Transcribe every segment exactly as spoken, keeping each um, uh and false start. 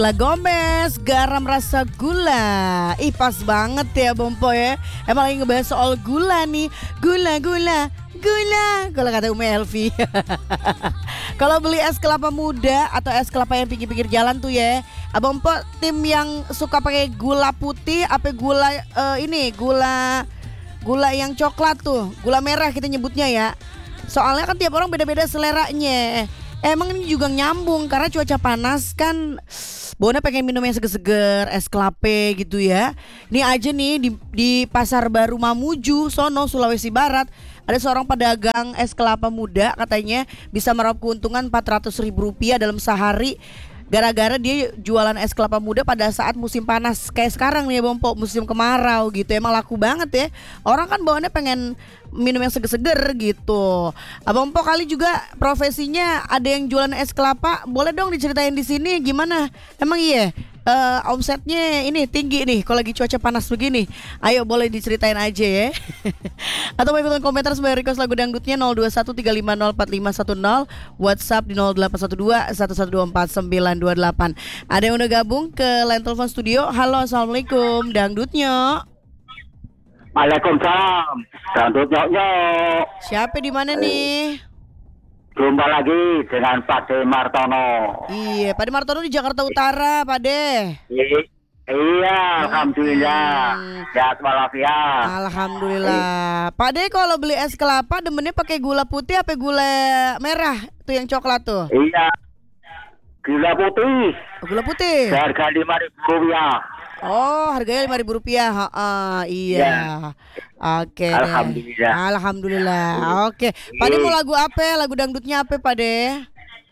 La Gomez, garam rasa gula. Ih pas banget ya Bompo ya. Emang lagi ngebahas soal gula nih. Gula, gula, gula. Kalau kata Umi Elvi. Kalau beli es kelapa muda atau es kelapa yang pinggir-pinggir jalan tuh ya, Abang Po tim yang suka pakai gula putih apa gula uh, ini gula gula yang coklat tuh, gula merah kita nyebutnya ya. Soalnya kan tiap orang beda-beda seleranya. Emang ini juga nyambung karena cuaca panas kan. Bona pengen minum yang seger-seger, es kelapa gitu ya. Ini aja nih di, di Pasar Baru Mamuju, Sono, Sulawesi Barat. Ada seorang pedagang es kelapa muda katanya bisa meraup keuntungan empat ratus ribu rupiah dalam sehari. Gara-gara dia jualan es kelapa muda pada saat musim panas kayak sekarang nih ya Bompo, musim kemarau gitu. Emang laku banget ya. Orang kan bawaannya pengen minum yang seger-seger gitu. Abang Po kali juga profesinya ada yang jualan es kelapa. Boleh dong diceritain di sini gimana? Emang iya uh, omsetnya ini tinggi nih kalau lagi cuaca panas begini. Ayo boleh diceritain aja ya. Atau mau ikutan komentar sebagai request lagu dangdutnya nol dua satu tiga lima nol empat lima satu nol, WhatsApp di nol delapan satu dua satu satu dua empat sembilan dua delapan. Ada yang udah gabung ke line telepon studio. Halo, assalamualaikum, dangdutnya. Waalaikumsalam, dangdut nyok-nyok. Siapa di mana nih? Jumpa lagi dengan Pak De Martono. Iya, Pak De Martono di Jakarta Utara, Pak De. I- iya, alhamdulillah. Sehat walafiat. Alhamdulillah. Pak De kalau beli es kelapa demennya pakai gula putih apa gula merah? Tuh yang coklat tuh. Iya, gula putih. Oh, gula putih. Harga lima ribu rupiah. Oh, harganya lima ribu rupiah. Ha, iya. Ya. Oke. deh. Alhamdulillah. Alhamdulillah. Oke. Pak De mau lagu apa? Lagu dangdutnya apa, Pak De?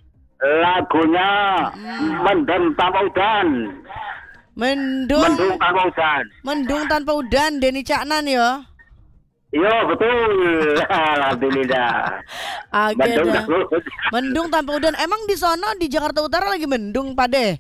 Lagunya Hmm. Mendem Tanpa Udan. Mendung. Mendung Tanpa Udan. Mendung tanpa udan, Denny Caknan ya. Iya betul. Alhamdulillah. Oke Mendung dah. tanpa udan. Mendung tanpa udan. Emang di sono di Jakarta Utara lagi mendung, Pak De?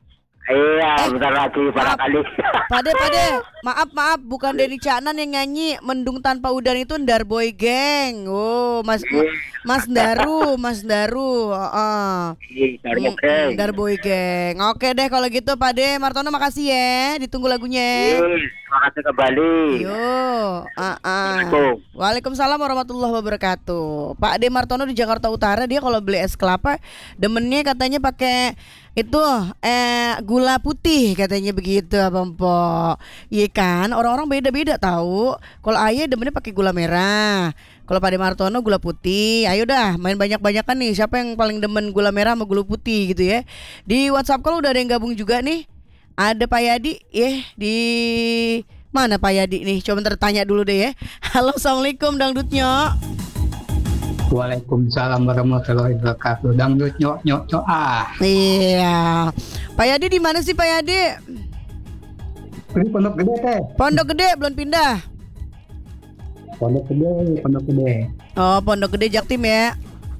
Iya, Eh, bentar lagi maaf. barangkali. Pade, Pade, maaf, maaf, bukan Denny Caknan yang nyanyi Mendung Tanpa Udan itu Ndar Boy Gang. Oh, Mas Mas Daru, Mas Daru. Heeh. Iya, Mm, oke. Ndar Boy Gang. Oke deh kalau gitu Pade Martono makasih ya. Ditunggu lagunya. Yes, terima kasih kembali. Yo, ah, ah. Assalamualaikum. Waalaikumsalam warahmatullahi wabarakatuh. Pak De Martono di Jakarta Utara dia kalau beli es kelapa demennya katanya pakai itu eh gula putih katanya begitu Abang Po. Iya kan, orang-orang beda-beda tahu. Kalau ayah demennya pakai gula merah. Kalau Pak De Martono gula putih. Ayo dah main banyak-banyakan nih. Siapa yang paling demen gula merah sama gula putih gitu ya. Di WhatsApp kalau udah ada yang gabung juga nih. Ada Pak Yadi ya di mana Pak Yadi nih? Coba ntar tanya dulu deh ya. Halo, assalamualaikum dangdutnya. Waalaikumsalam warahmatullahi wabarakatuh. Dangdut nyok nyok nyok ah. Iya. Pak Yadi di mana sih Pak Yadi? Ini pondok gede teh. Pondok Gede belum pindah. Pondok gede, pondok gede. Oh, Pondok Gede Jaktim ya.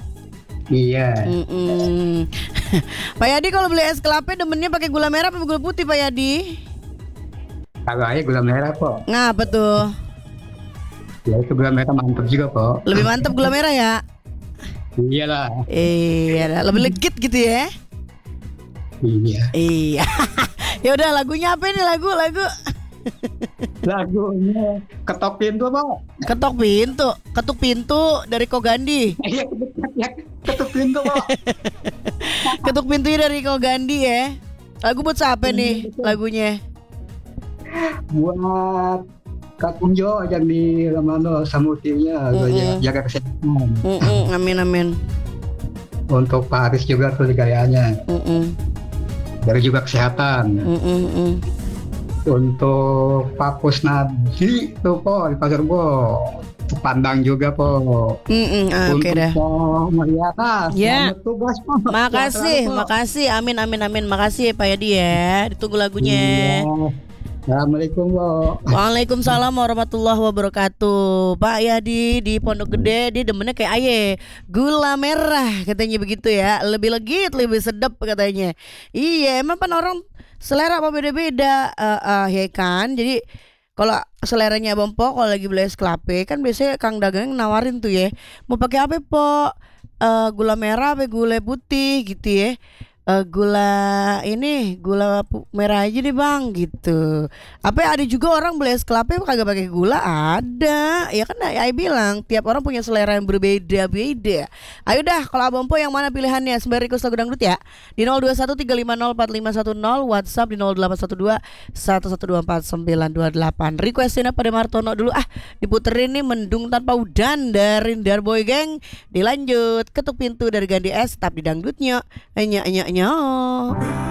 Iya. Mm-mm. Pak Yadi kalau beli es kelapa demennya pakai gula merah apa gula putih Pak Yadi? Kalau aja gula merah kok. Ngapa tuh? Ya itu gula merah mantap juga kok. Lebih mantap gula merah ya? Iyalah. Iya, lebih legit gitu ya. Iya. Iya. Ya udah lagunya apa ini lagu lagu? Lagunya ketok pintu pak. Ketok pintu, ketuk pintu dari Kogandi. Iya ketok, ya, ketok pintu pak. Ketuk pintunya dari Kogandi ya. Lagu buat siapa nih lagunya? Buat Kak Kunjo yang di Lamano Samutinya Mm-mm. jaga kesehatan. Mm-mm, amin amin. Untuk Pak Aris juga tuh gayanya. Mm-mm, Dari juga kesehatan. mm-mm, mm. Untuk Pak Kusnadi tuh po di Pasar Bo. Pandang juga po. Mm-mm, ah, oke Untuk dah. Po Mariatas. Ya. Selamat tugas po. Makasih, Sehat selalu, Po. makasih. Amin amin amin. Makasih ya Pak Yadi ya. Ditunggu lagunya. Iya. Assalamualaikum po. Waalaikumsalam warahmatullahi wabarakatuh. Pak Yadi di Pondok Gede dia demennya kayak aye gula merah katanya begitu ya. Lebih legit, lebih sedap katanya. Iya, emang kan orang selera apa beda-beda eh eh, ya kan. Jadi kalau seleranya Bang Po kalau lagi beli es kelapa kan biasanya Kang Dagang nawarin tuh ya. Mau pakai apa, Po? Eh, gula merah apa gula putih gitu ya. eh, gula ini gula pu- merah aja deh bang gitu. Apa ya, ada juga orang beli es kelapa kagak pakai gula, ada ya kan. Ya bilang tiap orang punya selera yang berbeda-beda. Ayo dah, kalau abang po yang mana pilihannya? Sembari request lagu dangdut ya di nol dua satu tiga lima nol empat lima satu nol, WhatsApp di nol delapan satu dua satu satu dua empat sembilan dua delapan. Requestin apa pada Martono dulu ah, diputerin nih Mendung Tanpa Udan dari Darboy Gang. Dilanjut Ketuk Pintu dari Gandhi S, tetap di dangdutnya. Enya enya enya.